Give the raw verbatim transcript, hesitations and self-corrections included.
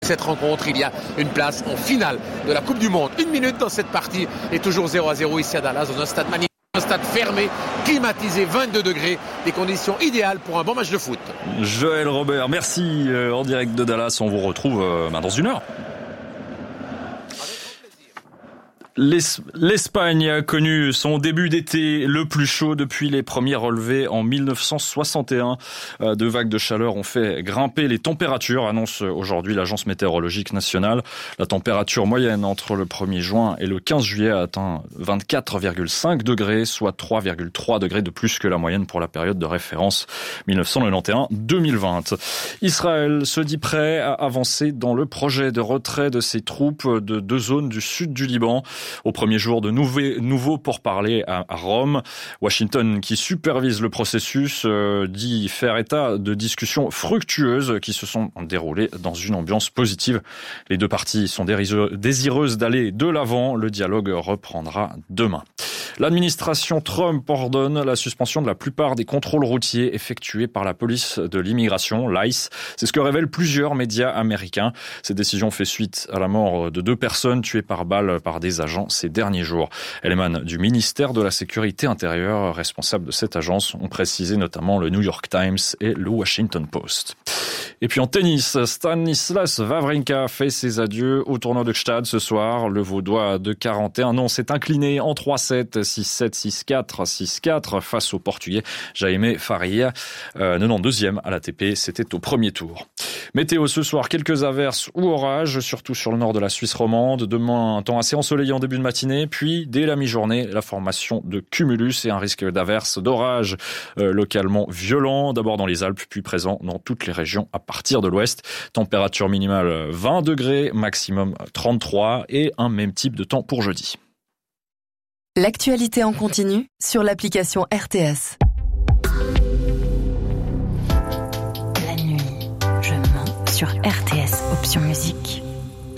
cette rencontre. Il y a une place en finale de la Coupe du Monde. Une minute dans cette partie et toujours zéro à zéro ici à Dallas dans un stade magnifique. Un stade fermé, climatisé, vingt-deux degrés, des conditions idéales pour un bon match de foot. Joël Robert, merci euh, en direct de Dallas. On vous retrouve euh, dans une heure. L'Espagne a connu son début d'été le plus chaud depuis les premiers relevés en mille neuf cent soixante et un. Deux vagues de chaleur ont fait grimper les températures, annonce aujourd'hui l'Agence météorologique nationale. La température moyenne entre le premier juin et le quinze juillet a atteint vingt-quatre virgule cinq degrés, soit trois virgule trois degrés de plus que la moyenne pour la période de référence mille neuf cent quatre-vingt-onze à deux mille vingt. Israël se dit prêt à avancer dans le projet de retrait de ses troupes de deux zones du sud du Liban. Au premier jour de nouveau, nouveau pourparlers à Rome, Washington, qui supervise le processus, euh, dit faire état de discussions fructueuses qui se sont déroulées dans une ambiance positive. Les deux parties sont désireuses d'aller de l'avant. Le dialogue reprendra demain. L'administration Trump ordonne la suspension de la plupart des contrôles routiers effectués par la police de l'immigration, l'I C E. C'est ce que révèlent plusieurs médias américains. Cette décision fait suite à la mort de deux personnes tuées par balle par des agents ces derniers jours. Elle émane du ministère de la Sécurité intérieure. Responsables de cette agence ont précisé notamment le New York Times et le Washington Post. Et puis en tennis, Stanislas Wawrinka fait ses adieux au tournoi de Gstaad ce soir. Le Vaudois de quarante et un ans s'est incliné en trois sept, six sept, six quatre, six quatre face au Portugais Jaime Faria, euh, quatre-vingt-deuxième à l'A T P. C'était au premier tour. Météo ce soir, quelques averses ou orages, surtout sur le nord de la Suisse romande. Demain, un temps assez ensoleillé en début de matinée. Puis, dès la mi-journée, la formation de cumulus et un risque d'averses, d'orages euh, localement violents. D'abord dans les Alpes, puis présent dans toutes les régions à partir de l'ouest. Température minimale vingt degrés, maximum trente-trois et un même type de temps pour jeudi. L'actualité en continu sur l'application R T S. La nuit, je mens sur R T S, option musique.